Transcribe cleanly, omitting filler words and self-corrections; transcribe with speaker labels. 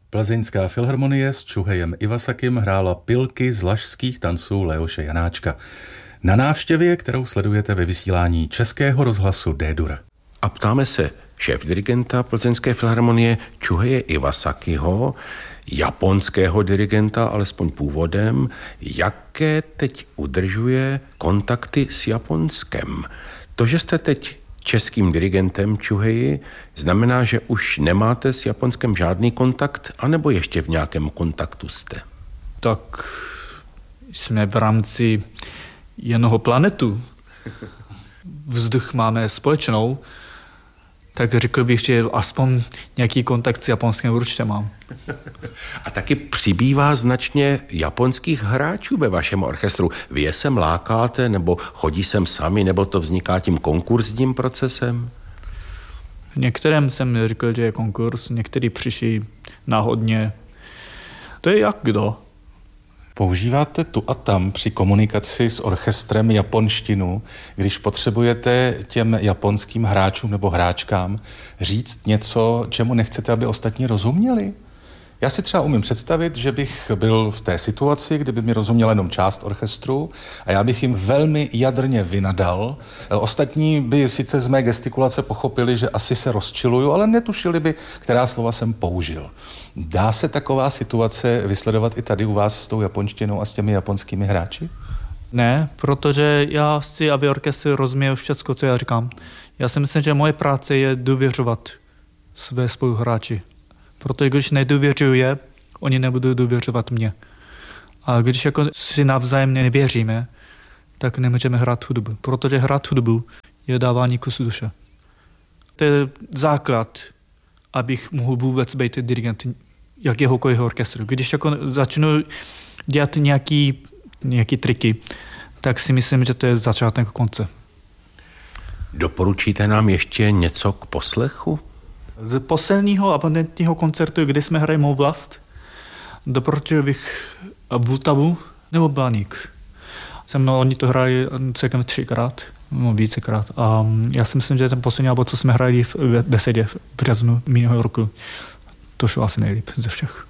Speaker 1: Plzeňská filharmonie s Chuhejem Iwasakim hrála Pilky z lašských tanců Leoše Janáčka. Na návštěvě, kterou sledujete ve vysílání Českého rozhlasu D-dur.
Speaker 2: A ptáme se šéfdirigenta Plzeňské filharmonie Chuheje Iwasakiho, japonského dirigenta, alespoň původem, jaké teď udržuje kontakty s Japonskem. To, že jste teď českým dirigentem Chuheji, znamená, že už nemáte s Japonskem žádný kontakt, anebo ještě v nějakém kontaktu jste?
Speaker 3: Tak jsme v rámci jednoho planetu. Vzduch máme společnou, tak řekl bych, že aspoň nějaký kontakt s Japonskem určitě mám.
Speaker 2: A taky přibývá značně japonských hráčů ve vašem orchestru. Vy je sem lákáte, nebo chodí sem sami, nebo to vzniká tím konkurzním procesem?
Speaker 3: Některým jsem řekl, že je konkurs, někteří přišli náhodně. To je jak kdo.
Speaker 1: Používáte tu a tam při komunikaci s orchestrem japonštinu, když potřebujete těm japonským hráčům nebo hráčkám říct něco, čemu nechcete, aby ostatní rozuměli? Já si třeba umím představit, že bych byl v té situaci, kdyby mi rozuměla jenom část orchestru a já bych jim velmi jadrně vynadal. Ostatní by sice z mé gestikulace pochopili, že asi se rozčiluju, ale netušili by, která slova jsem použil. Dá se taková situace vysledovat i tady u vás s tou japonštinou a s těmi japonskými hráči?
Speaker 3: Ne, protože já chci, aby orchestr rozuměl všechno, co já říkám. Já si myslím, že moje práce je důvěřovat své spoluhráči. Protože když nedůvěřuje, oni nebudou důvěřovat mě. A když jako si navzájem nevěříme, tak nemůžeme hrát hudbu. Protože hrát hudbu je dávání kusu duše. To je základ, abych mohl vůbec být dirigent jakéhokoliv orchestru. Když jako začnu dělat nějaký triky, tak si myslím, že to je začátek konce.
Speaker 2: Doporučíte nám ještě něco k poslechu?
Speaker 3: Z posledního abandentního koncertu, kdy jsme hráli Mou vlast, doporučil bych Vltavu nebo Blaník. Se mnou oni to hráli celkem 3krát, no vícekrát. A já si myslím, že ten poslední album, co jsme hráli v besedě v březnu minulého roku, to šlo asi nejlíp ze všech.